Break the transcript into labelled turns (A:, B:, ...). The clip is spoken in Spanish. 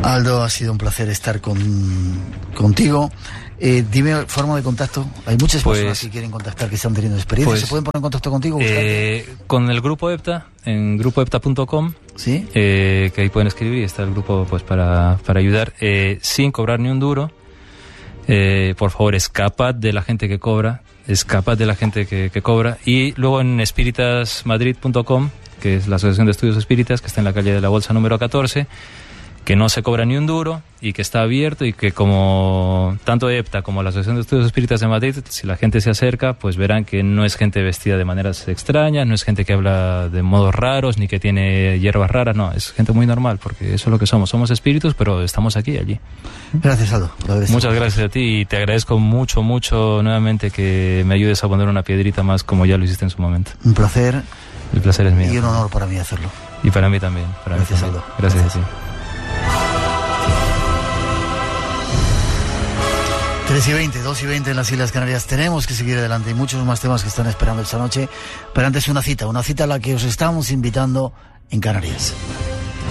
A: Aldo, ha sido un placer estar contigo. Dime forma de contacto. Hay muchas personas que quieren contactar, que están teniendo experiencia. ¿Se pueden poner en contacto contigo?
B: Con el grupo EPTA, en grupoepta.com,
A: ¿sí?
B: Que ahí pueden escribir y está el grupo pues para ayudar, sin cobrar ni un duro. Por favor, escapad de la gente que cobra, y luego en espiritasmadrid.com, que es la Asociación de Estudios Espíritas, que está en la calle de la Bolsa número 14, que no se cobra ni un duro y que está abierto, y que como tanto EPTA como la Asociación de Estudios Espíritas de Madrid, si la gente se acerca, pues verán que no es gente vestida de maneras extrañas, no es gente que habla de modos raros, ni que tiene hierbas raras, no, es gente muy normal, porque eso es lo que somos espíritus, pero estamos aquí y allí.
A: Gracias, Aldo.
B: Muchas gracias a ti, y te agradezco mucho nuevamente que me ayudes a poner una piedrita más, como ya lo hiciste en su momento.
A: Un placer.
B: El placer es mío.
A: Y un honor para mí hacerlo.
B: Y para mí también.
A: Gracias, Aldo.
B: Gracias a ti.
A: 3:20, 2:20 en las Islas Canarias. Tenemos que seguir adelante. Hay muchos más temas que están esperando esta noche. Pero antes una cita a la que os estamos invitando en Canarias.